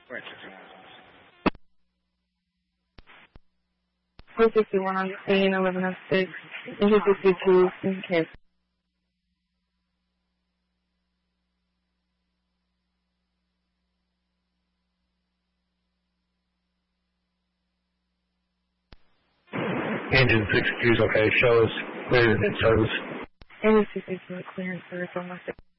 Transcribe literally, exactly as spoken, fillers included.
four sixty-one on the scene, eleven oh six, engine sixty-two, in case. Engine sixty-two is okay. Show us clear in service. Engine sixty-two, clear in service, almost.